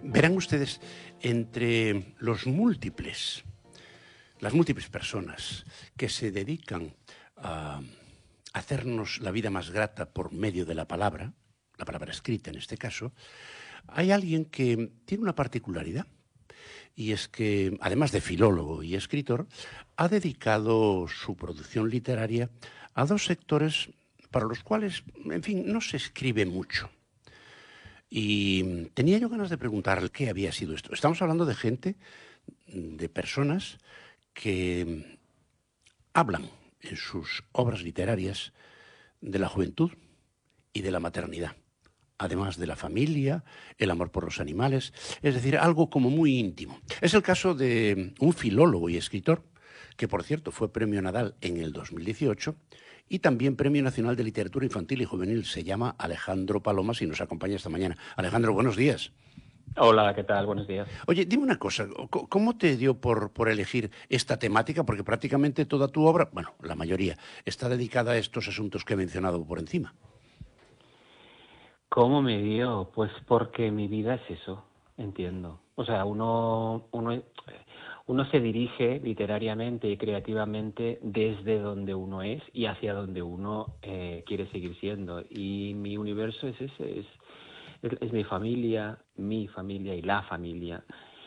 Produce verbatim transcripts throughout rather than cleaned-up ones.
Verán ustedes, entre los múltiples, las múltiples personas que se dedican a hacernos la vida más grata por medio de la palabra, la palabra escrita en este caso, hay alguien que tiene una particularidad, y es que, además de filólogo y escritor, ha dedicado su producción literaria a dos sectores para los cuales, en fin, no se escribe mucho. Y tenía yo ganas de preguntar qué había sido esto. Estamos hablando de gente, de personas que hablan en sus obras literarias de la juventud y de la maternidad, además de la familia, el amor por los animales, es decir, algo como muy íntimo. Es el caso de un filólogo y escritor, que por cierto fue Premio Nadal en el dos mil dieciocho, y también Premio Nacional de Literatura Infantil y Juvenil. Se llama Alejandro Palomas y nos acompaña esta mañana. Alejandro, buenos días. Hola, ¿qué tal? Buenos días. Oye, dime una cosa, ¿cómo te dio por, por elegir esta temática? Porque prácticamente toda tu obra, bueno, la mayoría, está dedicada a estos asuntos que he mencionado por encima. ¿Cómo me dio? Pues porque mi vida es eso, entiendo. O sea, uno, uno, uno se dirige literariamente y creativamente desde donde uno es y hacia donde uno eh, quiere seguir siendo. Y mi universo es ese, es, es, es mi familia, mi familia y la familia.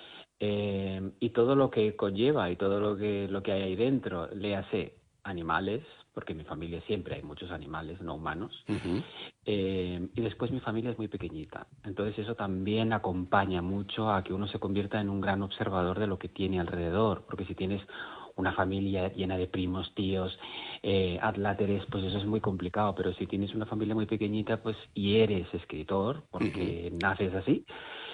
Eh, y todo lo que conlleva y todo lo que, lo que hay ahí dentro, léase animales, porque en mi familia siempre hay muchos animales no humanos, Uh-huh. eh, y después mi familia es muy pequeñita, entonces eso también acompaña mucho a que uno se convierta en un gran observador de lo que tiene alrededor, porque si tienes una familia llena de primos, tíos, eh, adláteres, pues eso es muy complicado, pero si tienes una familia muy pequeñita, pues y eres escritor, porque uh-huh. naces así,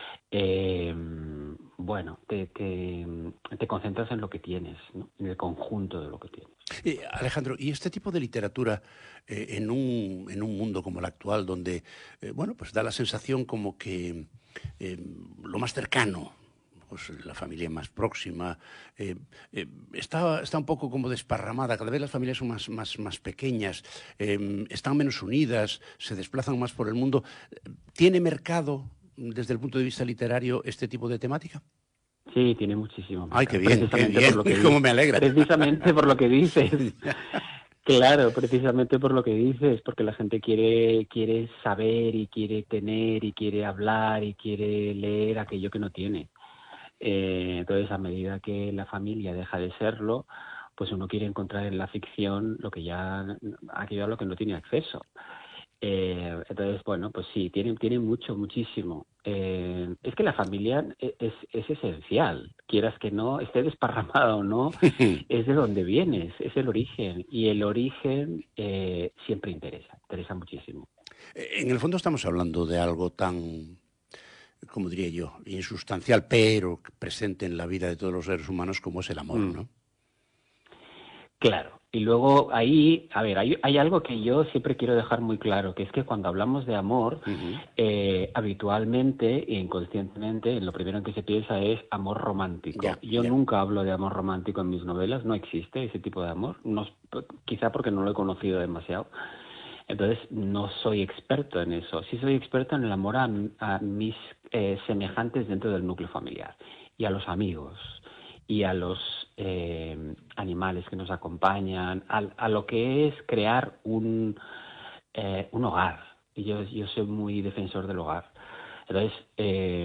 eh, bueno, te, te, te concentras en lo que tienes, ¿no? En el conjunto de lo que tienes. Eh, Alejandro, ¿y este tipo de literatura eh, en, un, en un mundo como el actual, donde, eh, bueno, pues da la sensación como que eh, lo más cercano, pues la familia más próxima, eh, eh, está, está un poco como desparramada, cada vez las familias son más, más, más pequeñas, eh, están menos unidas, se desplazan más por el mundo, ¿tiene mercado desde el punto de vista literario este tipo de temática? Sí, tiene muchísimo mercado. Ay, qué bien, qué bien, por lo que cómo me alegra. Precisamente por lo que dices. Claro, precisamente por lo que dices, porque la gente quiere, quiere saber y quiere tener y quiere hablar y quiere leer aquello que no tiene. Eh, entonces, a medida que la familia deja de serlo, pues uno quiere encontrar en la ficción lo que ya, aquello a lo que no tiene acceso. Eh, entonces, bueno, pues sí, tiene, tiene mucho, muchísimo. Eh, es que la familia es, es esencial, quieras que no, esté desparramada o no, es de donde vienes, es el origen. Y el origen eh, siempre interesa, interesa muchísimo. En el fondo estamos hablando de algo tan, como diría yo, insustancial, pero presente en la vida de todos los seres humanos como es el amor, Mm. ¿no? Claro, y luego ahí, a ver, hay, hay algo que yo siempre quiero dejar muy claro, que es que cuando hablamos de amor, uh-huh. eh, habitualmente e inconscientemente, lo primero en que se piensa es amor romántico. Yeah, yo yeah. nunca hablo de amor romántico en mis novelas, no existe ese tipo de amor, no, quizá porque no lo he conocido demasiado. Entonces, no soy experto en eso. Sí soy experto en el amor a, a mis eh, semejantes dentro del núcleo familiar y a los amigos y a los eh, animales que nos acompañan, a, a lo que es crear un, eh, un hogar. Y yo, yo soy muy defensor del hogar. Entonces, eh,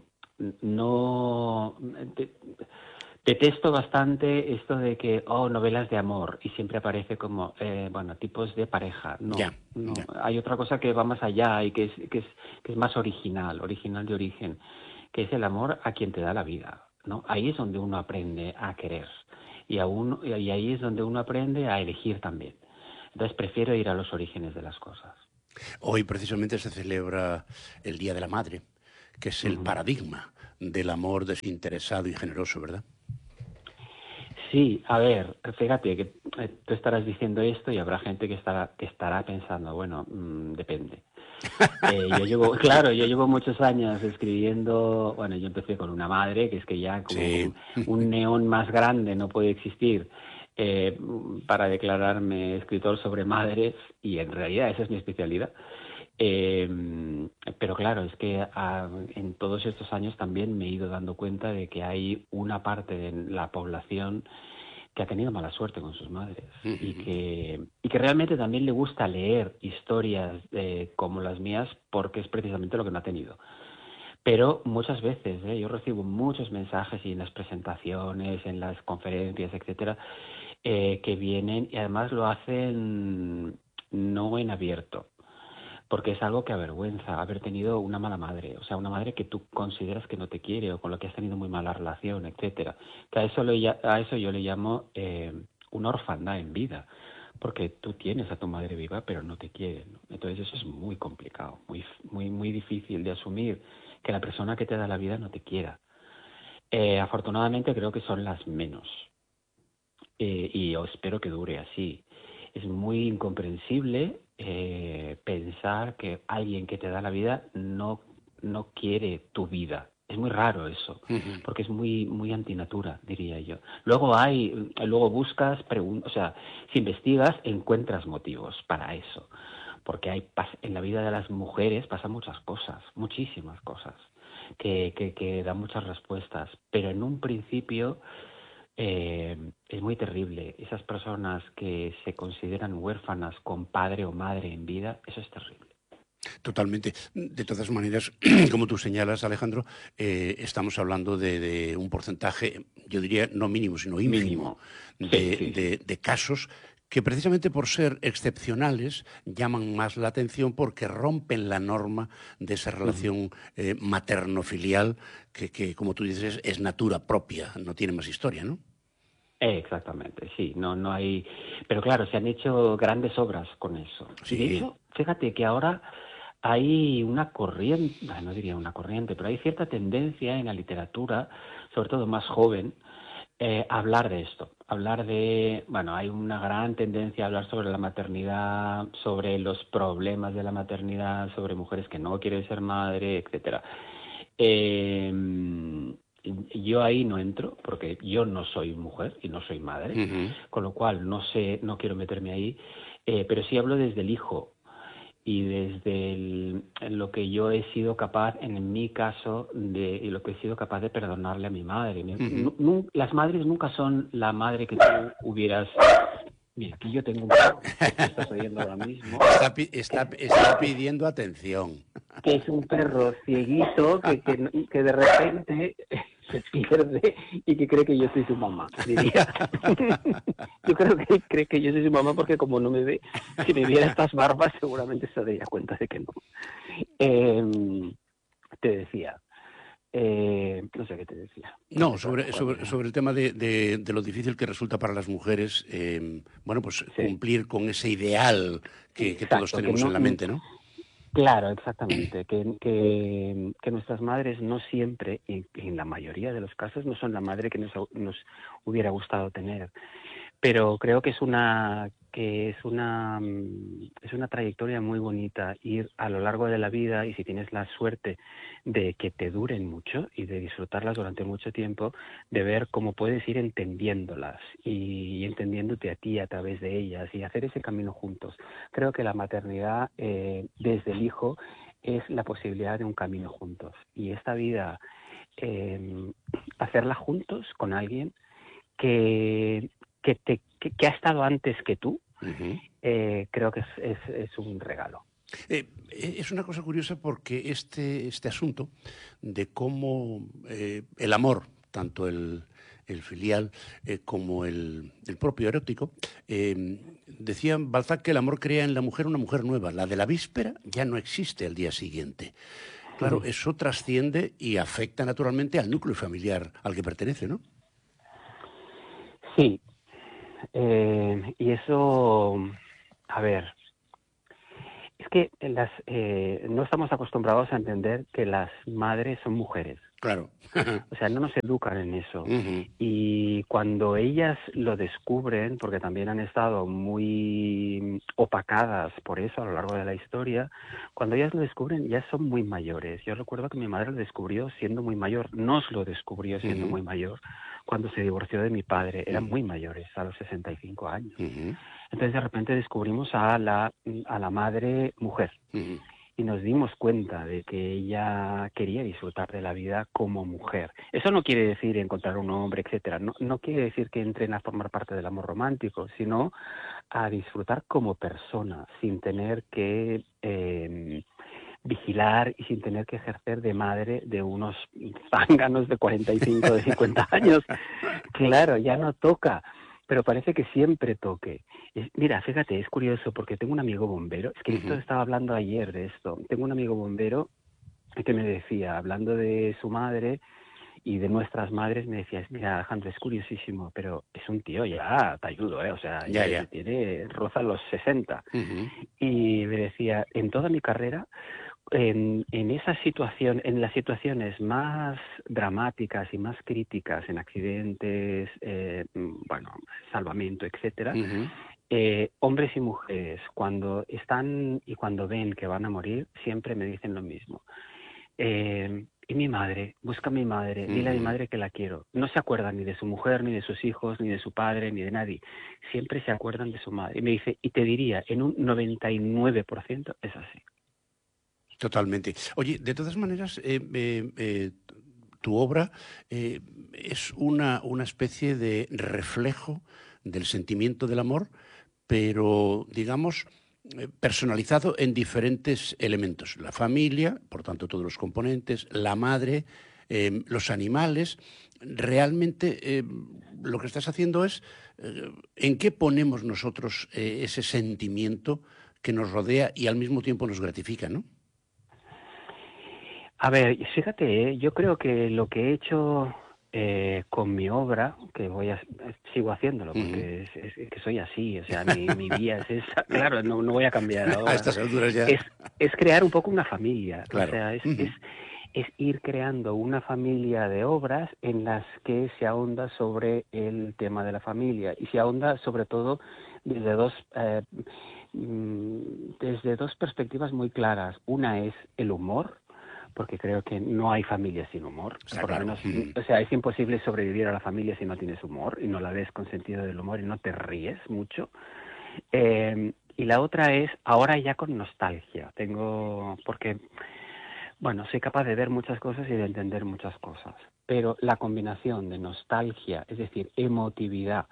no... De, detesto bastante esto de que, oh, novelas de amor, y siempre aparece como, eh, bueno, tipos de pareja. No, yeah, no. Yeah. Hay otra cosa que va más allá y que es, que es, que es más original, original de origen, que es el amor a quien te da la vida, ¿no? Ahí es donde uno aprende a querer y, a uno, y ahí es donde uno aprende a elegir también. Entonces prefiero ir a los orígenes de las cosas. Hoy precisamente se celebra el Día de la Madre, que es el uh-huh. paradigma del amor desinteresado y generoso, ¿verdad? Sí, a ver, fíjate que eh, tú estarás diciendo esto y habrá gente que estará que estará pensando, bueno, mmm, depende. Eh, yo llevo, claro, yo llevo muchos años escribiendo, bueno, yo empecé con una madre, que es que ya como sí. un neón más grande no puede existir eh, para declararme escritor sobre madres, y en realidad esa es mi especialidad. Eh, pero claro, es que a, en todos estos años también me he ido dando cuenta de que hay una parte de la población que ha tenido mala suerte con sus madres Uh-huh. y que y que realmente también le gusta leer historias eh, como las mías porque es precisamente lo que no ha tenido. Pero muchas veces, ¿eh? yo recibo muchos mensajes y en las presentaciones, en las conferencias, etcétera, eh, que vienen y además lo hacen no en abierto, porque es algo que avergüenza haber tenido una mala madre, o sea, una madre que tú consideras que no te quiere o con la que has tenido muy mala relación, etcétera. Que a eso, le, a eso yo le llamo eh, una orfandad en vida, porque tú tienes a tu madre viva pero no te quiere, ¿no? Entonces eso es muy complicado, muy, muy, muy difícil de asumir, que la persona que te da la vida no te quiera. Eh, afortunadamente creo que son las menos eh, y yo espero que dure así. Es muy incomprensible eh, pensar que alguien que te da la vida no, no quiere tu vida. Es muy raro eso, Uh-huh. porque es muy muy antinatura, diría yo. Luego hay, luego buscas, pregun- o sea, si investigas, encuentras motivos para eso, porque hay en la vida de las mujeres pasan muchas cosas, muchísimas cosas, que, que, que dan muchas respuestas, pero en un principio eh, es muy terrible. Esas personas que se consideran huérfanas con padre o madre en vida, eso es terrible. Totalmente. De todas maneras, como tú señalas, Alejandro, eh, estamos hablando de, de un porcentaje, yo diría, no mínimo, sino ínfimo, Mínimo. Sí, de, sí, sí. de, de casos que precisamente por ser excepcionales llaman más la atención porque rompen la norma de esa relación Uh-huh. eh, materno-filial que, que, como tú dices, es natura propia, no tiene más historia, ¿no? Exactamente, sí, no, no hay, pero claro, se han hecho grandes obras con eso. Y de Sí. hecho, fíjate que ahora hay una corriente, no diría una corriente, pero hay cierta tendencia en la literatura, sobre todo más joven, eh, a hablar de esto, hablar de, bueno, hay una gran tendencia a hablar sobre la maternidad, sobre los problemas de la maternidad, sobre mujeres que no quieren ser madre, etcétera. Eh, yo ahí no entro porque yo no soy mujer y no soy madre, Uh-huh. con lo cual no sé, no quiero meterme ahí, eh, pero sí hablo desde el hijo y desde el, lo que yo he sido capaz, en mi caso, de y lo que he sido capaz de perdonarle a mi madre. Mi, Uh-huh. nu, nu, las madres nunca son la madre que tú hubieras. Mira, aquí yo tengo un perro que tú estás oyendo ahora mismo. Está, está, Que, está pidiendo atención. que es un perro cieguito que, que, que de repente se pierde y que cree que yo soy su mamá, diría. Yo creo que él cree que yo soy su mamá porque como no me ve, si me viera estas barbas seguramente se daría cuenta de que no. Eh, te decía, eh, no sé qué te decía. No, sobre, sobre, sobre el tema de, de, de lo difícil que resulta para las mujeres, eh, bueno, pues Sí. cumplir con ese ideal que, que todos tenemos que no, en la mente, ¿no? Claro, exactamente, que, que, que nuestras madres no siempre, y en la mayoría de los casos, no son la madre que nos, nos hubiera gustado tener. Pero creo que es una que es una es una trayectoria muy bonita ir a lo largo de la vida, y si tienes la suerte de que te duren mucho y de disfrutarlas durante mucho tiempo, de ver cómo puedes ir entendiéndolas y, y entendiéndote a ti a través de ellas y hacer ese camino juntos. Creo que la maternidad eh, desde el hijo es la posibilidad de un camino juntos, y esta vida eh, hacerla juntos con alguien que que, te, que, que ha estado antes que tú, uh-huh. eh, creo que es, es, es un regalo. Eh, es una cosa curiosa porque este, este asunto de cómo eh, el amor, tanto el, el filial eh, como el, el propio erótico, eh, decía Balzac que el amor crea en la mujer una mujer nueva. La de la víspera ya no existe al día siguiente. Claro, uh-huh. Eso trasciende y afecta naturalmente al núcleo familiar al que pertenece, ¿no? Sí. Eh, y eso, a ver, es que las, eh, no estamos acostumbrados a entender que las madres son mujeres. Claro. O sea, no nos educan en eso. Uh-huh. Y cuando ellas lo descubren, porque también han estado muy opacadas por eso a lo largo de la historia, cuando ellas lo descubren ya son muy mayores. Yo recuerdo que mi madre lo descubrió siendo muy mayor, nos lo descubrió siendo uh-huh. muy mayor, cuando se divorció de mi padre. Eran uh-huh. muy mayores, a los sesenta y cinco años. Uh-huh. Entonces de repente descubrimos a la, a la madre mujer. Uh-huh. y nos dimos cuenta de que ella quería disfrutar de la vida como mujer. Eso no quiere decir encontrar un hombre, etcétera. No, no quiere decir que entren a formar parte del amor romántico, sino a disfrutar como persona, sin tener que eh, vigilar y sin tener que ejercer de madre de unos zánganos de cuarenta y cinco, de cincuenta años. Claro, ya no toca, pero parece que siempre toque. Es, mira, fíjate, es curioso porque tengo un amigo bombero, es que esto Uh-huh. estaba hablando ayer de esto, tengo un amigo bombero que me decía, hablando de su madre y de nuestras madres, me decía, mira, Alejandro, es curiosísimo, pero es un tío ya, te ayudo, ¿eh? O sea, Ya, ya ya. tiene, roza los sesenta. Uh-huh. Y me decía, en toda mi carrera, en, en esa situación, en las situaciones más dramáticas y más críticas, en accidentes, eh, bueno, salvamento, etcétera, Uh-huh. eh, hombres y mujeres, cuando están y cuando ven que van a morir, siempre me dicen lo mismo. Eh, y mi madre, busca a mi madre, dile a mi Uh-huh. madre que la quiero. No se acuerdan ni de su mujer, ni de sus hijos, ni de su padre, ni de nadie. Siempre se acuerdan de su madre. Y me dice, y te diría, en un noventa y nueve por ciento es así. Totalmente. Oye, de todas maneras, eh, eh, eh, tu obra eh, es una, una especie de reflejo del sentimiento del amor, pero digamos eh, personalizado en diferentes elementos. La familia, por tanto todos los componentes, la madre, eh, los animales. Realmente eh, lo que estás haciendo es eh, en qué ponemos nosotros eh, ese sentimiento que nos rodea y al mismo tiempo nos gratifica, ¿no? A ver, fíjate, ¿eh? Yo creo que lo que he hecho eh, con mi obra, que voy a, sigo haciéndolo Uh-huh. porque es, es que soy así, o sea, mi, mi vía es esa, claro, no, no voy a cambiar A ahora, estas alturas ya, es, es crear un poco una familia, o claro. sea, es, es, Uh-huh. es ir creando una familia de obras en las que se ahonda sobre el tema de la familia y se ahonda sobre todo desde dos, eh, desde dos perspectivas muy claras. Una es el humor, porque creo que no hay familia sin humor, Está por lo claro. menos, Uh-huh. o sea, es imposible sobrevivir a la familia si no tienes humor y no la ves con sentido del humor y no te ríes mucho. Eh, y la otra es, ahora ya con nostalgia, tengo, porque, bueno, soy capaz de ver muchas cosas y de entender muchas cosas, pero la combinación de nostalgia, es decir, emotividad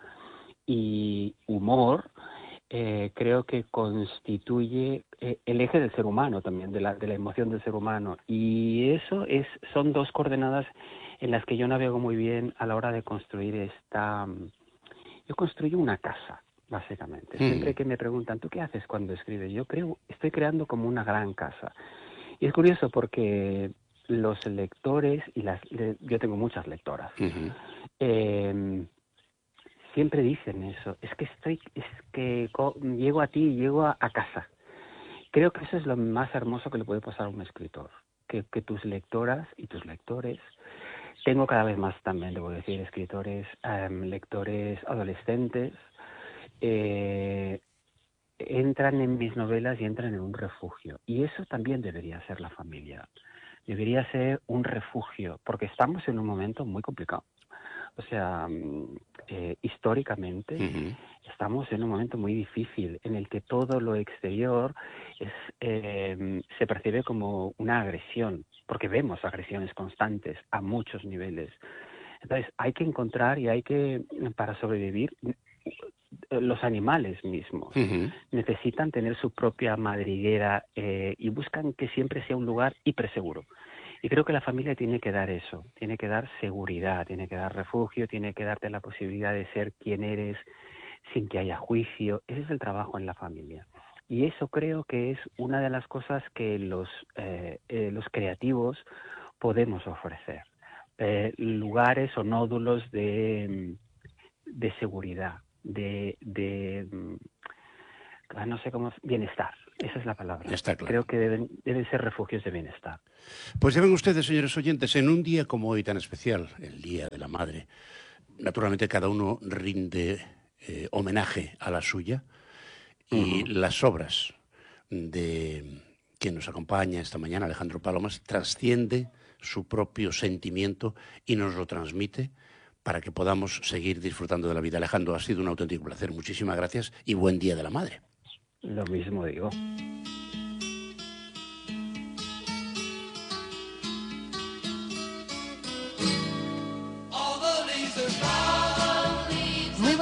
y humor, eh, creo que constituye eh, el eje del ser humano también, de la, de la emoción del ser humano. Y eso es, son dos coordenadas en las que yo navego muy bien a la hora de construir esta... Yo construyo una casa, básicamente. Uh-huh. Siempre que me preguntan, ¿tú qué haces cuando escribes? Yo creo, estoy creando como una gran casa. Y es curioso porque los lectores, y las, yo tengo muchas lectoras, Uh-huh. eh, siempre dicen eso, es que estoy, es que llego a ti, llego a, a casa. Creo que eso es lo más hermoso que le puede pasar a un escritor, que, que tus lectoras y tus lectores, tengo cada vez más también, debo decir, escritores, um, lectores adolescentes, eh, entran en mis novelas y entran en un refugio. Y eso también debería ser la familia. Debería ser un refugio, porque estamos en un momento muy complicado. O sea, eh, históricamente Uh-huh. estamos en un momento muy difícil en el que todo lo exterior es, eh, se percibe como una agresión, porque vemos agresiones constantes a muchos niveles. Entonces, hay que encontrar y hay que, para sobrevivir, los animales mismos Uh-huh. necesitan tener su propia madriguera eh, y buscan que siempre sea un lugar hiperseguro. Y creo que la familia tiene que dar eso, tiene que dar seguridad, tiene que dar refugio, tiene que darte la posibilidad de ser quien eres sin que haya juicio. Ese es el trabajo en la familia. Y eso creo que es una de las cosas que los, eh, eh, los creativos podemos ofrecer. Eh, lugares o nódulos de, de seguridad, de, de no sé cómo, bienestar. Esa es la palabra. Está claro. Creo que deben, deben ser refugios de bienestar. Pues ya ven ustedes, señores oyentes, en un día como hoy tan especial, el Día de la Madre, naturalmente cada uno rinde eh, homenaje a la suya y Uh-huh. las obras de quien nos acompaña esta mañana, Alejandro Palomas, trasciende su propio sentimiento y nos lo transmite para que podamos seguir disfrutando de la vida. Alejandro, ha sido un auténtico placer. Muchísimas gracias y buen Día de la Madre. Lo mismo digo.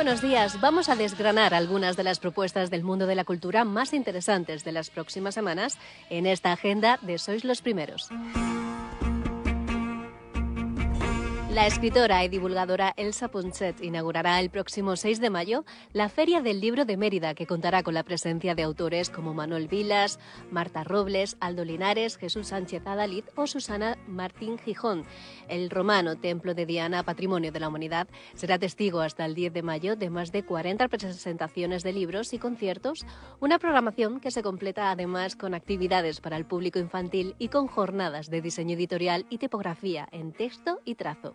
buenos días. Vamos a desgranar algunas de las propuestas del mundo de la cultura más interesantes de las próximas semanas en esta agenda de Sois los Primeros. La escritora y divulgadora Elsa Ponset inaugurará el próximo seis de mayo la Feria del Libro de Mérida, que contará con la presencia de autores como Manuel Vilas, Marta Robles, Aldo Linares, Jesús Sánchez Adalid o Susana Martín Gijón. El romano Templo de Diana, Patrimonio de la Humanidad, será testigo hasta el diez de mayo de más de cuarenta presentaciones de libros y conciertos, una programación que se completa además con actividades para el público infantil y con jornadas de diseño editorial y tipografía en texto y trazo.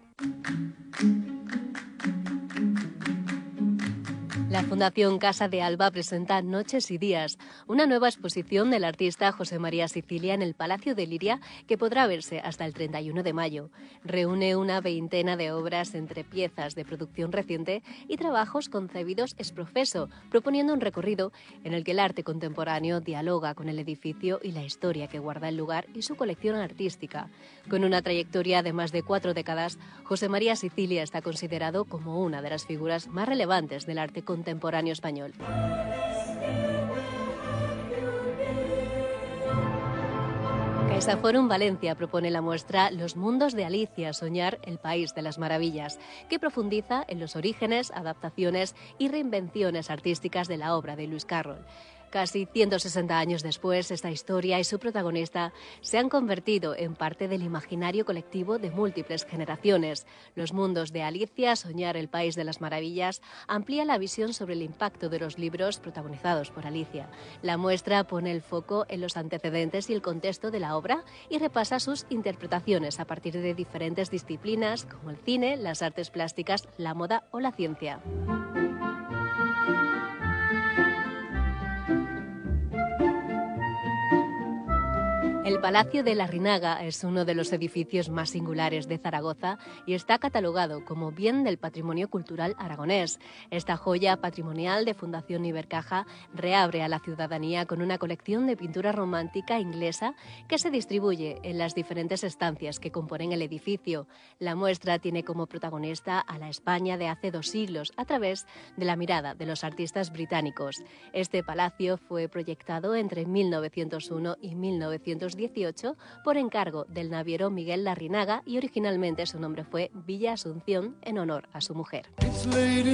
La Fundación Casa de Alba presenta Noches y Días, una nueva exposición del artista José María Sicilia en el Palacio de Liria que podrá verse hasta el treinta y uno de mayo. Reúne una veintena de obras entre piezas de producción reciente y trabajos concebidos ex professo, proponiendo un recorrido en el que el arte contemporáneo dialoga con el edificio y la historia que guarda el lugar y su colección artística. Con una trayectoria de más de cuatro décadas, José María Sicilia está considerado como una de las figuras más relevantes del arte contemporáneo contemporáneo español. CaixaForum Valencia propone la muestra Los mundos de Alicia, soñar el país de las maravillas, que profundiza en los orígenes, adaptaciones y reinvenciones artísticas de la obra de Lewis Carroll. Casi ciento sesenta años después, esta historia y su protagonista se han convertido en parte del imaginario colectivo de múltiples generaciones. Los mundos de Alicia, soñar el país de las maravillas, amplía la visión sobre el impacto de los libros protagonizados por Alicia. La muestra pone el foco en los antecedentes y el contexto de la obra y repasa sus interpretaciones a partir de diferentes disciplinas como el cine, las artes plásticas, la moda o la ciencia. El Palacio de Larrinaga es uno de los edificios más singulares de Zaragoza y está catalogado como Bien del Patrimonio Cultural Aragonés. Esta joya patrimonial de Fundación Ibercaja reabre a la ciudadanía con una colección de pintura romántica inglesa que se distribuye en las diferentes estancias que componen el edificio. La muestra tiene como protagonista a la España de hace dos siglos a través de la mirada de los artistas británicos. Este palacio fue proyectado entre mil novecientos uno y mil novecientos dieciocho por encargo del naviero Miguel Larrinaga y originalmente su nombre fue Villa Asunción en honor a su mujer.